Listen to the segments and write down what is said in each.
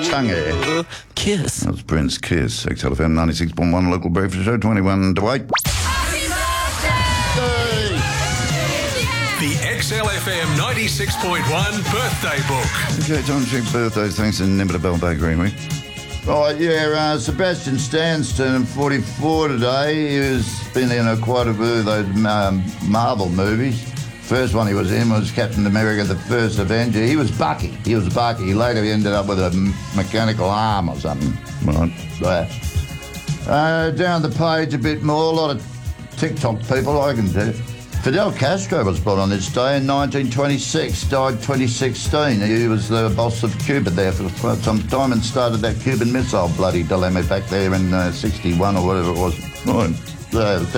Chungy. Kiss. That was Prince Kiss. XLFM 96.1 local breakfast show, 21 to 8. The XLFM 96.1 birthday book. Okay, time to check birthdays thanks to Nimbler Bell Bakery Week. Right, yeah, Sebastian Stan's turning 44 today. He's been in quite a few of those Marvel movies. First one he was in was Captain America, the First Avenger. He was Bucky. Later he ended up with a mechanical arm or something. Right. Down the page a bit more, a lot of TikTok people, I can do. Fidel Castro was born on this day in 1926, died 2016. He was the boss of Cuba there for quite some time and started that Cuban Missile bloody dilemma back there in 61 or whatever it was. Right. Yeah, it was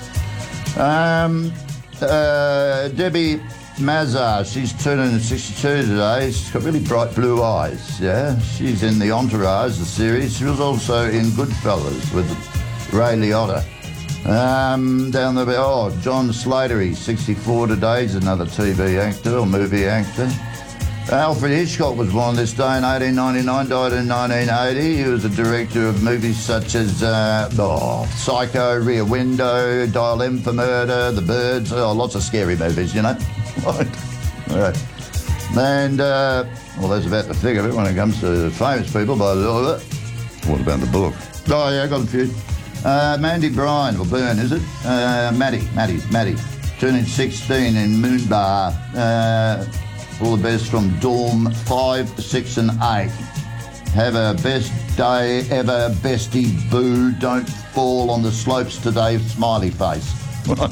terrible. Debbie Mazar, she's turning 62 today. She's got really bright blue eyes, yeah? She's in the Entourage, the series. She was also in Goodfellas with Ray Liotta. Down the John Slater, he's 64 today. He's another TV actor or movie actor. Alfred Hitchcock was born this day in 1899, died in 1980. He was a director of movies such as Psycho, Rear Window, Dial M for Murder, The Birds, lots of scary movies, you know. Right. And, that's about the thick of it when it comes to famous people by the look of it. What about the book? Oh, yeah, I got a few. Mandy Bryan, or Byrne, is it? Maddie, turning 16 in Moonbar. All the best from Dorm 5, 6 and 8. Have a best day ever, bestie boo. Don't fall on the slopes today, smiley face. Right.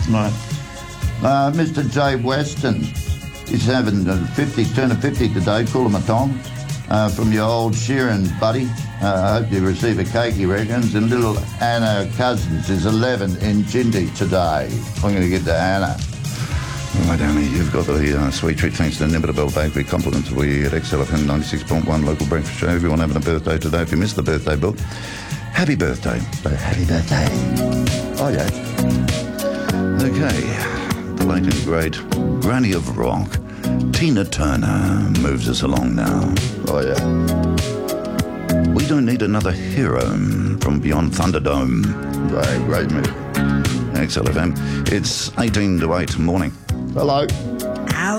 Mr. Jay Weston, he's having turning 50 today, cool him a tong. From your old Sheeran buddy. I hope you receive a cake, he reckons. And little Anna Cousins is 11 in Jindy today. I'm going to get to Anna. Right, Annie, you've got the sweet treat thanks to Nimbler Bell Bakery. Compliments we at XLFM 96.1 local breakfast show. Everyone having a birthday today. If you missed the birthday book, happy birthday. Happy birthday. Oh, yeah. Okay, the late and great Granny of Rock, Tina Turner, moves us along now. Oh, yeah. We don't need another hero from beyond Thunderdome. Great movie. XLFM, it's 18 to 8 morning. Hello.